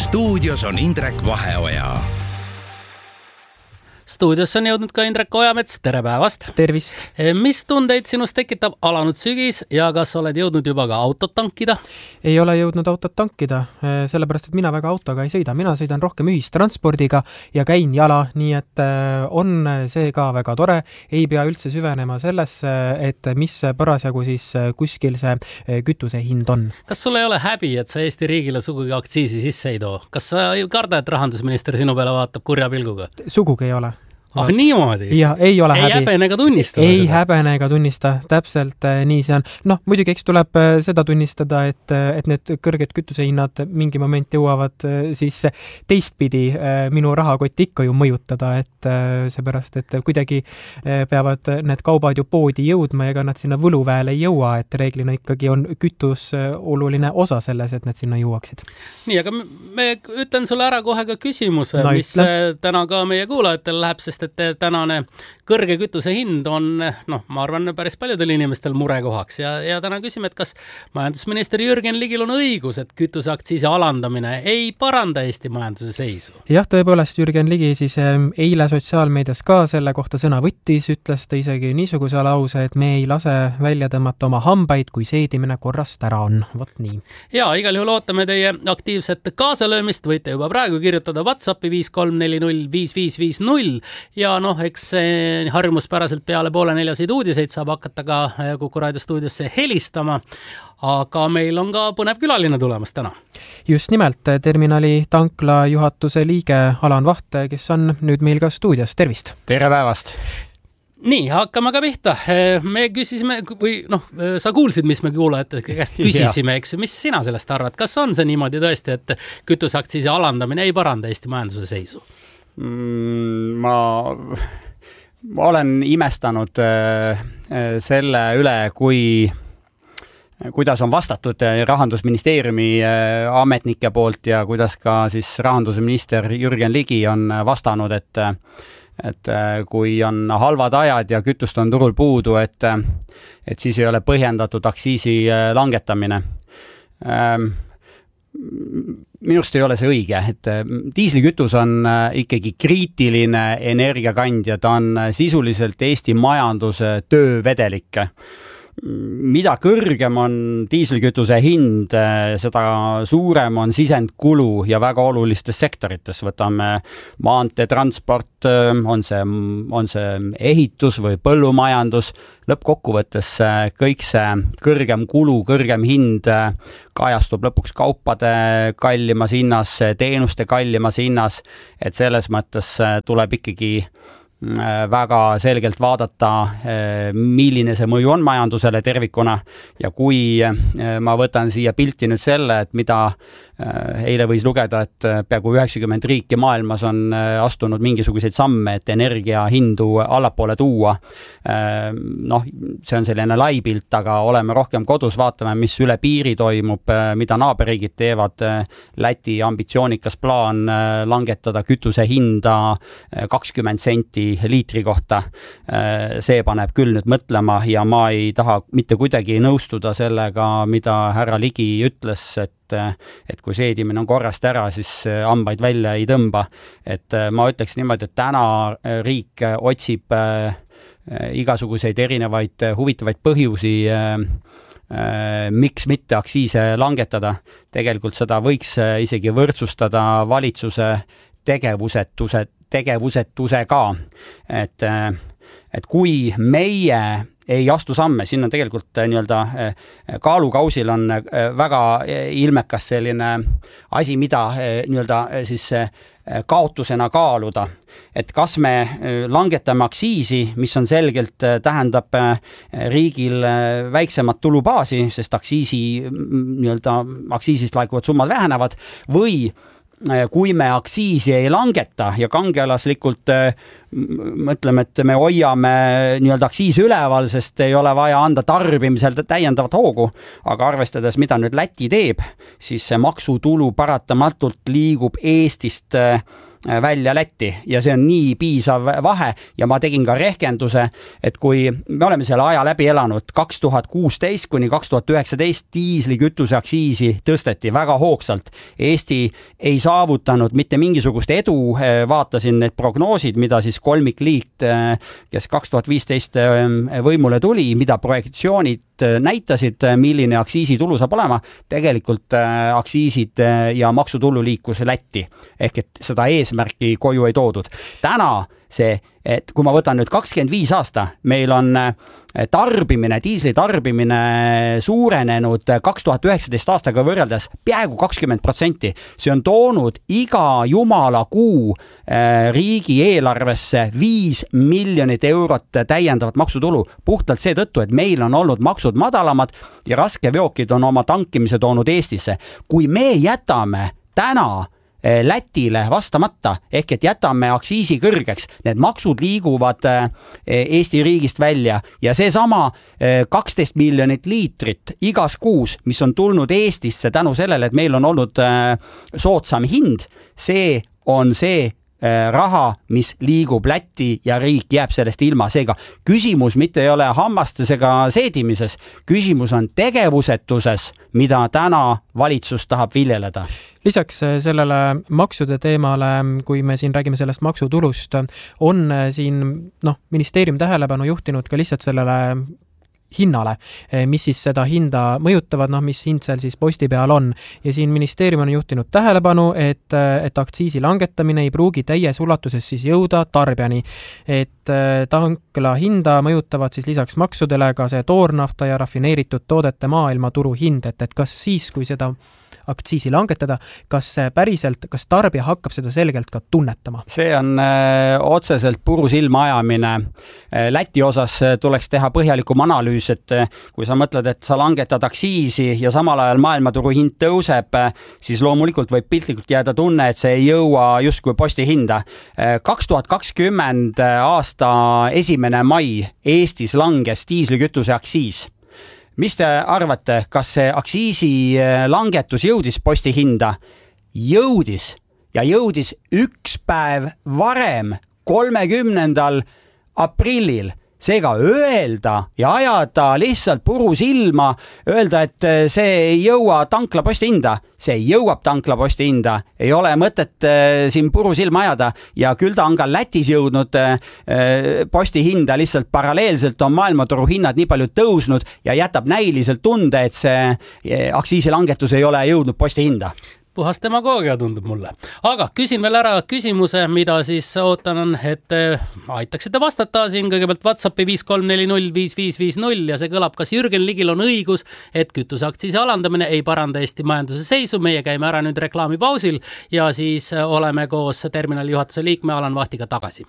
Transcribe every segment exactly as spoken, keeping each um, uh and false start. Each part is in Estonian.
stuudios on Indrek Vaheoja. Stuudios on jõudnud ka Indrek Ojamets, tere päevast! Tervist! Mis tundeid sinust tekitab alanud sügis ja kas oled jõudnud juba ka autot tankida? Ei ole jõudnud autot tankida, sellepärast et mina väga autoga ei sõida. Mina sõidan rohkem ühistranspordiga ja käin jala, nii et on see ka väga tore. Ei pea üldse süvenema sellesse, et mis parasjagu siis kuskil see kütuse hind on. Kas sul ei ole häbi, et sa Eesti riigile sugugi aktsiisi sisse ei too? Kas sa ei karda, et rahandusminister sinu peale vaatab kurja pilguga? Sugugi ei ole. Ah, niimoodi? Ja, ei ole ei häbi. häbene ega tunnista? Ei seda. häbene ega tunnista, täpselt nii see on. Noh, muidugi eks tuleb seda tunnistada, et, et need kõrged kütusehinnad mingi moment jõuavad siis teistpidi minu rahakoti ikka ju mõjutada, et seepärast, et kuidagi peavad need kaubad ju poodi jõudma, ega nad sinna võluväele ei jõua, et reeglina ikkagi on kütus oluline osa selles, et need sinna jõuaksid. Nii, aga me ütlen sulle ära kohe ka küsimuse, no, mis ütle. Täna ka meie kuulajatel läheb, sest et tänane kõrge kütuse hind on, noh, ma arvan, päris paljudel inimestel murekohaks ja, ja täna küsime, et kas majandusminister Jürgen Ligil on õigus, et kütuseaktsiisi alandamine ei paranda Eesti majanduse seisu? Jah, tõepoolest Jürgen Ligi siis eile sotsiaalmeedias ka selle kohta sõna võttis, ütles ta isegi niisuguse lause, et me ei lase välja tõmmata oma hambaid, kui seedimine korrast ära on. Vot nii. Ja, igal juhul ootame teie aktiivset kaasalöömist, võite juba praegu kirjutada WhatsAppi viis kolm neli null viis viis viis null ja noh, eks harjumuspäraselt peale poole neljaseid uudiseid saab hakata ka Kuku Raadio stuudiosse helistama, aga meil on ka põnev külaline tulemas täna. Just nimelt, terminali tankla juhatuse liige Alan Vaht, kes on nüüd meil ka stuudios. Tervist! Tere päevast! Nii, hakkame ka pihta. Me küsisime, või noh, sa kuulsid, mis me kuulajate käest küsisime, eks, mis sina sellest arvad? Kas on see niimoodi tõesti, et kütuseaktsiisi alandamine ei paranda Eesti majanduse seisu? Ma, ma olen imestanud selle üle, kui, kuidas on vastatud Rahandusministeeriumi ametnike poolt ja kuidas ka siis rahandusminister Jürgen Ligi on vastanud, et, et kui on halvad ajad ja kütust on turul puudu, et, et siis ei ole põhjendatud aktsiisi langetamine. Minust ei ole see õige, et diislikütus on ikkagi kriitiline energiakandja, ta on sisuliselt Eesti majanduse töövedelik. Mida kõrgem on diislikütuse hind, seda suurem on sisendkulu ja väga olulistes sektorites. Võtame maanteetransport, on see, on see ehitus või põllumajandus. Lõppkokkuvõttes kõik see kõrgem kulu, kõrgem hind kajastub lõpuks kaupade kallimas hinnas, teenuste kallimas hinnas, et selles mõttes tuleb ikkagi väga selgelt vaadata, milline see mõju on majandusele tervikuna ja kui ma võtan siia pilti nüüd selle, et mida eile võis lugeda, et peaaegu üheksakümmend riiki maailmas on astunud mingisuguseid samme, et energia hindu allapoole tuua. Noh, see on selline laipilt, aga oleme rohkem kodus, vaatame, mis üle piiri toimub, mida naaberriigid teevad. Läti ambitsioonikas plaan langetada kütuse hinda kakskümmend senti liitri kohta. See paneb küll nüüd mõtlema ja ma ei taha mitte kuidagi nõustuda sellega, mida härra Ligi ütles, et, et kui seedimine on korrast ära, siis hambaid välja ei tõmba. Et ma ütleks niimoodi, et täna riik otsib igasuguseid erinevaid huvitavaid põhjusi, miks mitte aktsiise langetada. Tegelikult seda võiks isegi võrdsustada valitsuse tegevusetuse tegevusetusega, et, et kui meie ei astu samme, siin on tegelikult nii-öelda kaalukausil on väga ilmekas selline asi, mida nii-öelda siis kaotusena kaaluda, et kas me langetame aktsiisi, mis on selgelt tähendab riigil väiksemat tulubaasi, sest aktsiisi, nii-öelda aktsiisist laekuvad summad vähenevad, või kui me aktsiisi ei langeta ja kangelaslikult mõtleme, et me hoiame nii-öelda aktsiisi üleval, sest ei ole vaja anda tarbimisel täiendavat hoogu, aga arvestades, mida nüüd Läti teeb, siis see maksutulu paratamatult liigub Eestist välja Lätti ja see on nii piisav vahe ja ma tegin ka rehkenduse, et kui me oleme selle aja läbi elanud kaks tuhat kuusteist kuni kaks tuhat üheksateist diislikütuse aktsiisi tõsteti väga hoogsalt. Eesti ei saavutanud mitte mingisugust edu, vaatasin need prognoosid, mida siis kolmikliit, kes kaks tuhat viisteist võimule tuli, mida projektsioonid näitasid, milline aktsiisitulu saab olema, tegelikult aktsiisid ja maksutulu liikus Lätti, ehk et seda eesmärki koju ei toodud. Täna see, et kui ma võtan nüüd kakskümmend viis aasta, meil on tarbimine, diisli tarbimine suurenenud kaks tuhat üheksateist aastaga võrreldes peaaegu kakskümmend protsenti. See on toonud iga jumala kuu riigi eelarvesse viis miljonit eurot täiendavat maksutulu, puhtalt seetõttu, et meil on olnud maksud madalamad ja raskeveokid on oma tankimise toonud Eestisse. Kui me jätame täna Lätile vastamata, ehk et jätame aktsiisi kõrgeks, need maksud liiguvad Eesti riigist välja ja see sama kaksteist miljonit liitrit igas kuus, mis on tulnud Eestisse tänu sellele, et meil on olnud soodsam hind, see on see raha, mis liigub Lätti ja riik jääb sellest ilma. Seega küsimus mitte ei ole hammastesega seedimises, küsimus on tegevusetuses, mida täna valitsus tahab viljeleda. Lisaks sellele maksude teemale, kui me siin räägime sellest maksutulust, on siin noh, ministeerium tähelepanu juhtinud ka lihtsalt sellele hinnale, mis siis seda hinda mõjutavad, noh, mis hind seal siis posti peal on. Ja siin ministeerium on juhtinud tähelepanu, et, et aktsiisi langetamine ei pruugi täies ulatuses siis jõuda tarbijani. Et tankla hinda mõjutavad siis lisaks maksudele ka see toornafta ja rafineeritud toodete maailmaturu hind, et, et kas siis, kui seda aktsiisi langetada, kas päriselt, kas tarbija hakkab seda selgelt ka tunnetama? See on öö, otseselt puru silma ajamine. Läti osas tuleks teha põhjalikum analüüs, et kui sa mõtled, et sa langetad aktsiisi ja samal ajal maailmaturu hind tõuseb, siis loomulikult võib piltlikult jääda tunne, et see ei jõua justkui posti hinda. kaks tuhat kakskümmend aasta esimene mai Eestis langes diislikütuse aktsiis. Mis te arvate, kas see aktsiisi langetus jõudis posti hinda? Jõudis ja jõudis üks päev varem, kolmekümnendal aprillil. Seega öelda ja ajada lihtsalt puru silma, öelda, et see ei jõua tankla posti hinda, see jõuab tankla posti hinda, ei ole mõtet siin puru silma ajada ja küll ta on ka Lätis jõudnud posti hinda, lihtsalt paralleelselt on maailmaturu hinnad nii palju tõusnud ja jätab näiliselt tunde, et see aktsiisilangetus ei ole jõudnud posti hinda. Puhas demagoogia tundub mulle. Aga küsin veel ära küsimuse, mida siis ootan, et aitaksite vastata siin kõigepealt WhatsAppi viis kolm neli null viis viis viis null ja see kõlab, kas Jürgen Ligil on õigus, et kütuseaktsiisi alandamine ei paranda Eesti majanduse seisu. Meie käime ära nüüd reklaamipausil ja siis oleme koos terminali juhatuse liikme Alan Vahtiga tagasi.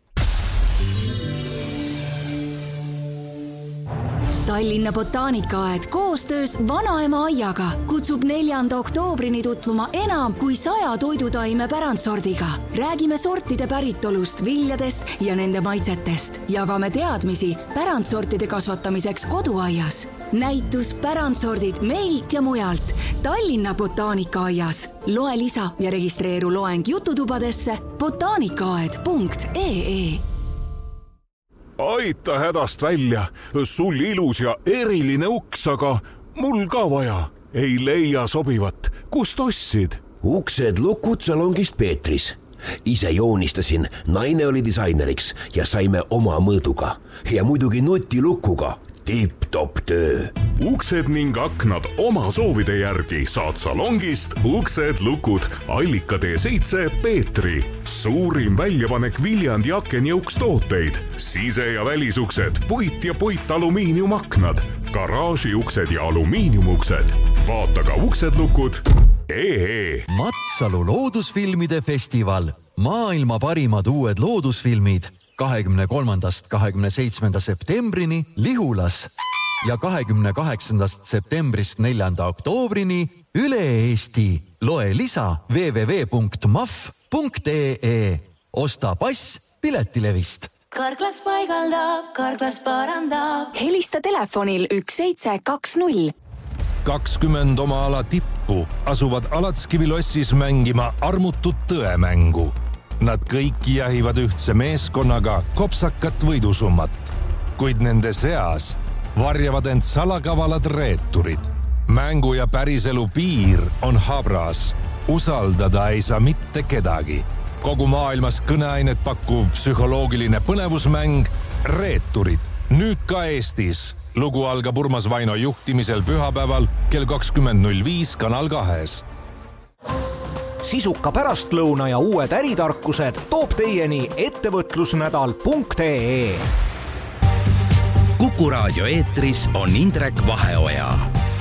Tallinna botaanikaaed koostöös Vanaema aiaga kutsub neljanda oktoobrini tutvuma enam kui saja toidutaime pärandsordiga. Räägime sortide päritolust, viljadest ja nende maitsetest. Jagame teadmisi pärandsortide kasvatamiseks koduaias. Näitus pärandsordid meilt ja mujalt Tallinna botaanikaaias. Loe lisa ja registreeru loeng jututubadesse botaanikaaed punkt ee. Aita hädast välja, sul ilus ja eriline uks, aga mul ka vaja. Ei leia sobivat. Kust ostsid? Uksed lukud salongist Peetris. Ise joonistasin, naine oli disaineriks ja saime oma mõõduga. Ja muidugi nutilukuga. Tip-top töö. Uksed ning aknad oma soovide järgi saad salongist Uksed lukud Allika tee seitse Peetri. Suurim väljapanek Viljandi aken ja ukstooteid. Sise- ja välisuksed, puit ja puit alumiiniumaknad, garaažiuksed ja alumiiniumuksed. Vaata ka Uksed lukud. Ehe. Matsalu loodusfilmide festival. Maailma parimad uued loodusfilmid kahekümne kolmandast kahekümne seitsmenda septembrini Lihulas ja kahekümne kaheksandast septembrist neljanda oktoobrini üle Eesti. Loe lisa w w w punkt m a f punkt e e. Osta pass piletilevist. Karklas paigaldab, Karklas parandab. Helista telefonil üks seitse kaks null. kakskümmend oma ala tippu asuvad Alatskivi lossis mängima armutut tõemängu. nad kõik jahivad ühtse meeskonnaga kopsakat võidusummat, kuid nende seas varjavad end salakavalad reeturid. Mängu ja päriselu piir on habras. Usaldada ei saa mitte kedagi. Kogu maailmas kõneainet pakkuv psühholoogiline põnevusmäng Reeturid. Nüüd ka Eestis. Lugu algab Urmas Vaino juhtimisel pühapäeval kell kakskümmend null viis Kanal kahes. Sisuka pärastlõuna ja uued äritarkused toob teieni ettevõtlusnädal punkt ee. Kuku raadio eetris on Indrek Vaheoja.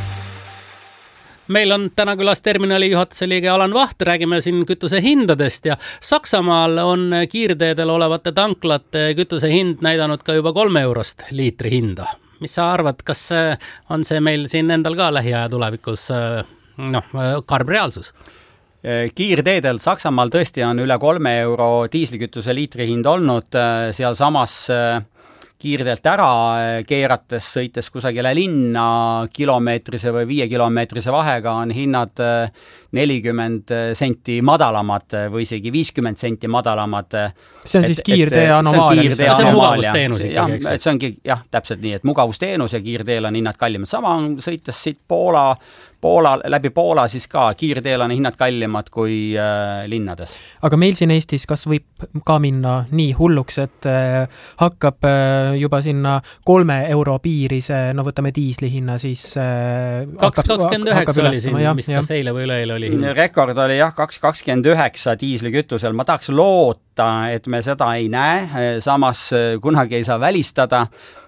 Meil on täna külas terminali juhatuse liige Alan Vaht, räägime siin kütuse hindadest ja Saksamaal on kiirteedel olevate tanklate kütuse hind näidanud ka juba kolme eurost liitri hinda. Mis sa arvad, kas on see meil siin endal ka lähiaja tulevikus noh, karb reaalsus? Kiirteedel Saksamaal tõesti on üle kolme euro diislikütuse liitri hind olnud, seal samas kiirteelt ära keerates, sõites kusagile linna kilomeetrise või viie kilomeetrise vahega on hinnad nelikümmend senti madalamad või isegi viiskümmend senti madalamad. See on siis kiirtee anomaalia. See on mugavusteenus ikkagi, eks? See ongi, jah, täpselt nii, et mugavusteenus ja kiirteel on hinnad kallimad. Sama on sõites siit Poola, Poola, läbi Poola siis ka kiirteel on hinnad kallimad kui äh, linnades. Aga meil siin Eestis kas võib ka minna nii hulluks, et äh, hakkab äh, juba sinna kolme euro piiri see, no võtame diisli hinna, siis äh, kaks kakskümmend üheksa oli siin, ja, mis ta seile või üleile oli hind. Rekord oli jah, kaks kakskümmend üheksa diislikütusel. Ma tahaks loota, et me seda ei näe, samas kunagi ei saa välistada,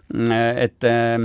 et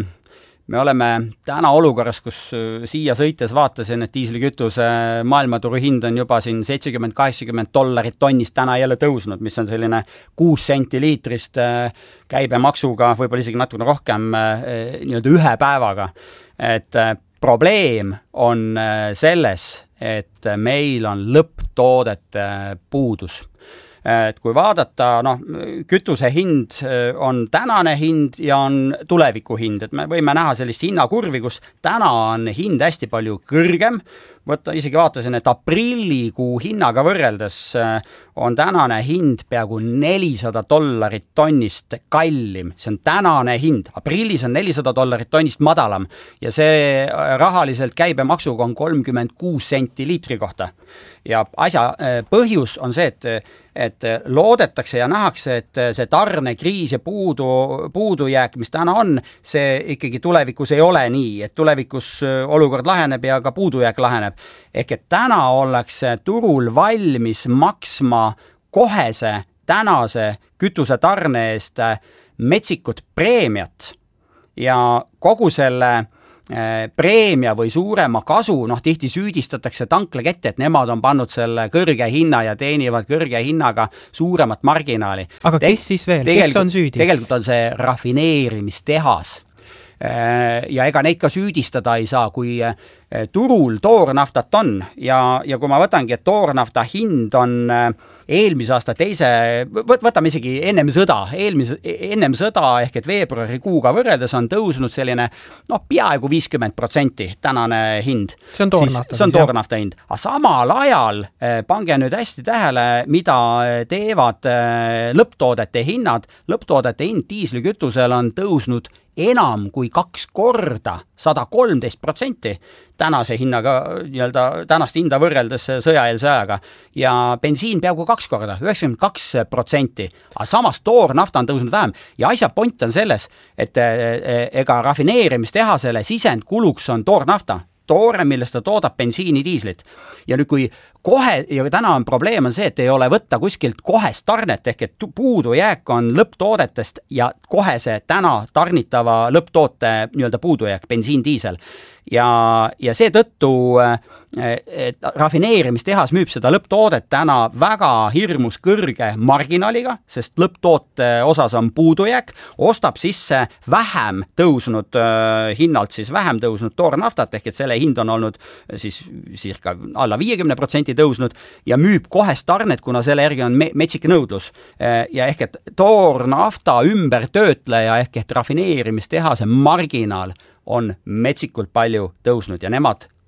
me oleme täna olukorras, kus siia sõites vaatasin, et diislikütuse maailmaturu hind on juba siin seitsekümmend kaheksakümmend dollarit tonnist täna jälle tõusnud, mis on selline kuus senti liitrist käibemaksuga, võib-olla isegi natukene rohkem nii-öelda ühe päevaga. Et probleem on selles, et meil on lõpptoodete puudus. Et kui vaadata, noh, kütuse hind on tänane hind ja on tuleviku hind, et me võime näha sellist hinnakurvi, kus täna on hind hästi palju kõrgem. Võtta, isegi vaatasin, et aprillikuu hinnaga võrreldes on tänane hind peaaegu nelisada dollarit tonnist kallim. See on tänane hind. Aprillis on nelisada dollarit tonnist madalam ja see rahaliselt käibemaksuga on kolmkümmend kuus senti liitri kohta. Ja asja põhjus on see, et, et loodetakse ja nähakse, et see tarnekriis ja puudu, puudujääk, mis täna on, see ikkagi tulevikus ei ole nii, et tulevikus olukord laheneb ja ka puudujääk laheneb. Ehk et täna ollakse turul valmis maksma kohese tänase kütuse tarne eest metsikut preemiat ja kogu selle preemia või suurema kasu, noh tihti süüdistatakse tanklakette, et nemad on pannud selle kõrge hinna ja teenivad kõrge hinnaga suuremat marginaali. Aga Te- kes siis veel? Kes on süüdi? Tegelikult on see rafineerimistehas. Ja ega neid ka süüdistada ei saa, kui turul toornaftat on ja, ja kui ma võtangi, et toornafta hind on eelmise aasta teise, võtame isegi ennem sõda, eelmise, ennem sõda ehk et veebruarikuuga võrreldes on tõusnud selline noh, peaaegu viiskümmend protsenti tänane hind. See on toornafta. See on toornafta hind. Aga samal ajal pange nüüd hästi tähele, mida teevad lõpptoodete hinnad. Lõpptoodete hind diislikütusel on tõusnud enam kui kaks korda, sada kolmteist protsenti tänase hinnaga, nii-öelda tänast hinda võrreldes sõjaeelse ajaga ja bensiin peaaegu kaks korda, üheksakümmend kaks protsenti, aga samas toornafta on tõusnud vähem ja asja point on selles, et ega rafineerimistehasele sisendkuluks on toornafta, toore, millest ta toodab bensiinidiislit. Ja nüüd kui kohe, ja täna on probleem on see, et ei ole võtta kuskilt kohest tarnet, ehk et puudujääk on lõpptoodetest ja kohe see täna tarnitava lõpptoote nii-öelda puudujääk, bensiindiisel. Ja, ja seetõttu et rafineerimistehas müüb seda lõpptoodet täna väga hirmus kõrge marginaaliga, sest lõpptoote osas on puudujääk, ostab sisse vähem tõusnud äh, hinnalt, siis vähem tõusnud toornaftat, ehk et selle hind on olnud siis circa alla viiekümne protsendi tõusnud ja müüb kohest tarnet, kuna selle järgi on me- metsik nõudlus. Ja ehk et toornafta ümbertöötleja ehk et rafineerimistehase marginaal on metsikult palju tõusnud ja nemad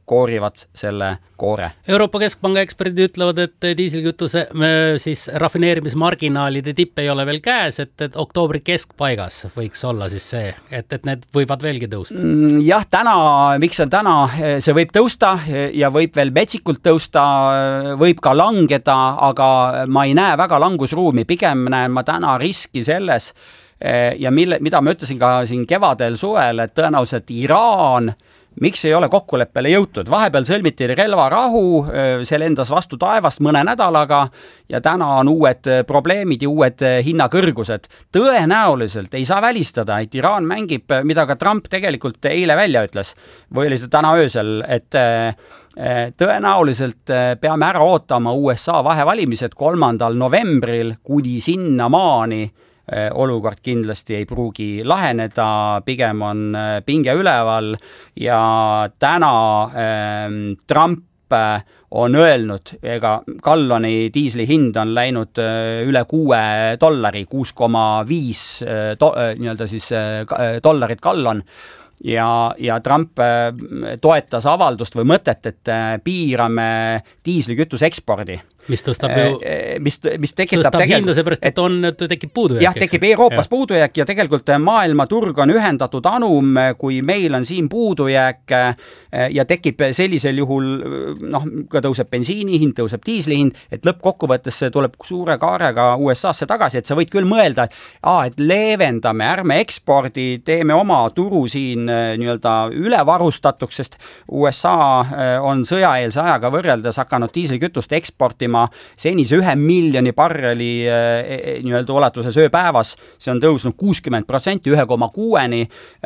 koorivad selle koore. Euroopa Keskpanga eksperdid ütlevad, et diiselkütuse siis rafineerimismarginaalide tipp ei ole veel käes, et, et oktoobri keskpaigas võiks olla siis see, et, et need võivad veelgi tõusta. Jah, täna, miks on täna, see võib tõusta ja võib veel metsikult tõusta, võib ka langeda, aga ma ei näe väga langusruumi, pigem näen ma täna riski selles ja mille, mida ma ütlesin ka siin kevadel suvel, et tõenäoliselt Iraan, miks ei ole kokkuleppele jõutud? Vahepeal sõlmiti relvarahu, see lendas vastu taevast mõne nädalaga ja täna on uued probleemid ja uued hinnakõrgused. Tõenäoliselt ei saa välistada, et Iraan mängib, mida ka Trump tegelikult eile välja ütles, või oli see täna öösel, et tõenäoliselt peame ära ootama U S A vahevalimised kolmandal novembril, kuni sinna maani olukord kindlasti ei pruugi laheneda, pigem on pinge üleval ja täna ähm, Trump on öelnud, ega galloni diisli hind on läinud üle kuue dollari, kuus koma viis to, nii-öelda siis dollarit gallon ja, ja Trump toetas avaldust või mõtet, et piirame diislikütuse ekspordi. Mis tõstab ju, mis, mis tekitab tõstab hinda seepärast, et on, et tekib puudujääk. Jah, tekib Euroopas ja. puudujääk ja tegelikult maailma turg on ühendatud anum, kui meil on siin puudujääk ja tekib sellisel juhul, noh, ka tõuseb bensiini hind, tõuseb diisli hind, et lõppkokkuvõttes see tuleb suure kaarega U S A-sse tagasi, et sa võid küll mõelda, aa, et leevendame, ärme ekspordi, teeme oma turu siin nii-öelda ülevarustatuks, sest U S A on sõjaeelse ajaga võrreldes hakanud diislikütust eksportima senise ühe miljoni barreli nii-öelda ulatuses ööpäevas, see on tõusnud kuuskümmend protsenti ühe koma kuueni.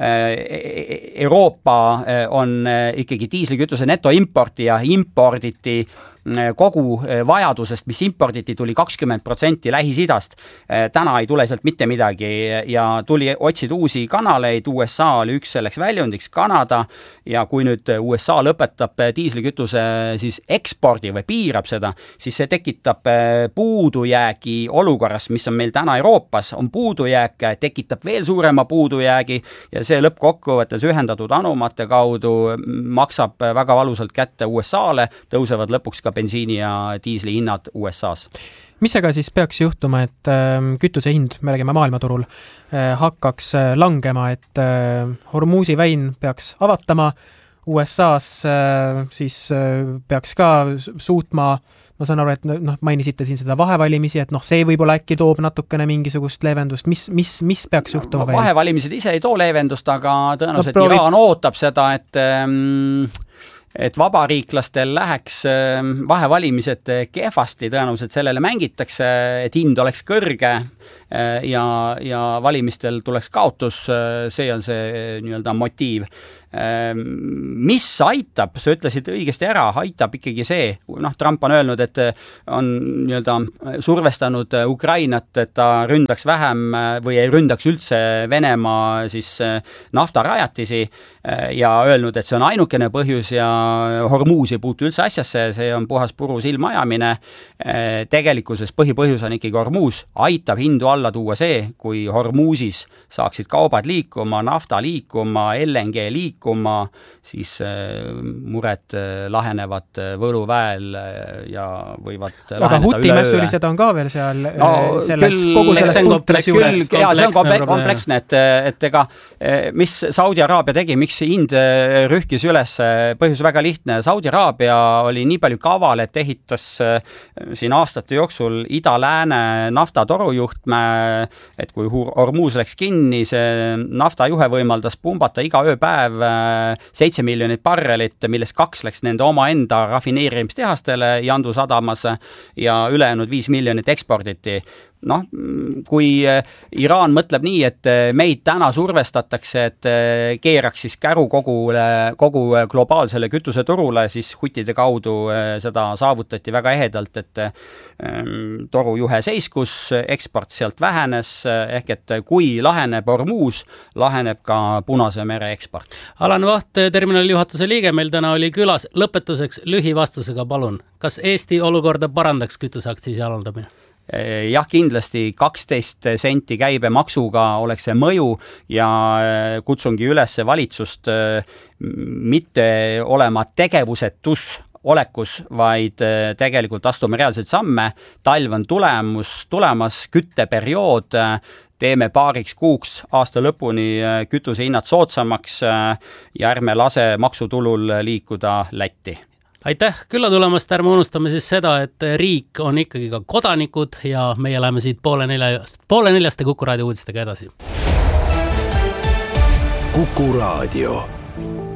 Euroopa on ikkagi diislikütuse netoimportija, imporditi kogu vajadusest, mis imporditi, tuli kakskümmend protsenti Lähis-Idast. Täna ei tule sealt mitte midagi ja tuli otsid uusi kanaleid, U S A oli üks selleks väljundiks, Kanada, ja kui nüüd U S A lõpetab diislikütuse siis ekspordi või piirab seda, siis see tekitab puudujäägi olukorras, mis on meil täna Euroopas, on puudujääk, tekitab veel suurema puudujäägi ja see lõppkokkuvõttes ühendatud anumate kaudu maksab väga valusalt kätte U S A-le, tõusevad lõpuks ka bensiini ja diisli hinnad U S A-s. Mis aga siis peaks juhtuma, et kütuse hind, me räägime maailmaturul, hakkaks langema, et Hormuzi väin peaks avatama, U S A-s siis peaks ka suutma, ma saan aru, et noh, mainisite siin seda vahevalimisi, et noh, see võib-olla äkki toob natukene mingisugust leevendust, mis, mis, mis peaks juhtuma veel? Vahevalimised ise ei too leevendust, aga tõenäoliselt no, Iraan ootab seda, et ähm, et vabariiklastel läheks vahevalimised kehvasti, tõenäoliselt sellele mängitakse, et hind oleks kõrge ja, ja valimistel tuleks kaotus, see on see nii-öelda motiiv. Mis aitab, sa ütlesid õigesti ära, aitab ikkagi see, noh, Trump on öelnud, et on nii-öelda survestanud Ukrainat, et ta ründaks vähem või ei ründaks üldse Venemaa siis naftarajatisi ja öelnud, et see on ainukene põhjus ja Hormuus ei puutu üldse asjasse, see on puhas puru silmaajamine. Tegelikkuses põhipõhjus on ikkagi Hormuus, aitab hindu alla tuua see, kui Hormuusis saaksid kaubad liikuma, nafta liikuma, L N G liikuma, siis mured lahenevad võluväel ja võivad aga laheneda Huti mässulised on ka veel seal no, selles, küll, kogu selles kompleks juures. Jaa, see on kompleks, kompleksne, et, et ega mis Saudi Araabia tegi, miks hind rühkis üles, põhjus väga lihtne. Saudi Araabia oli nii palju kaval, et ehitas siin aastate jooksul ida-lääne naftatorujuhtme, et kui Hormuus läks kinni, see naftajuhe võimaldas pumbata iga ööpäev seitse miljonit barrelit, millest kaks läks nende omaenda rafineerimistehastele Jandu sadamas ja ülejäänud viis miljonit eksporditi. Noh, kui Iraan mõtleb nii, et meid täna survestatakse, et keeraks siis käru kogu, kogu globaalsele kütuseturule, siis Hutide kaudu seda saavutati väga ehedalt, et torujuhe seiskus, eksport sealt vähenes, ehk et kui laheneb Hormuus, laheneb ka Punase mere eksport. Alan Vaht, terminali juhatuse liige meil täna oli külas. Lõpetuseks lühivastusega palun, kas Eesti olukorda parandaks kütuseaktsiisi alandamine? jah, kindlasti kaksteist senti käibemaksuga oleks see mõju ja kutsungi üles valitsust mitte olema tegevusetus olekus, vaid tegelikult astume reaalseid samme. Talv on tulemus, tulemas, kütteperiood, teeme paariks kuuks aasta lõpuni kütuse hinnad soodsamaks ja ärme lase maksutulul liikuda Lätti. Aitäh külla tulemast, ärme unustame siis seda, et riik on ikkagi ka kodanikud ja meie läheme siit poole, nelja, poole neljaste Kuku Raadio uudistega edasi. Kuku Raadio.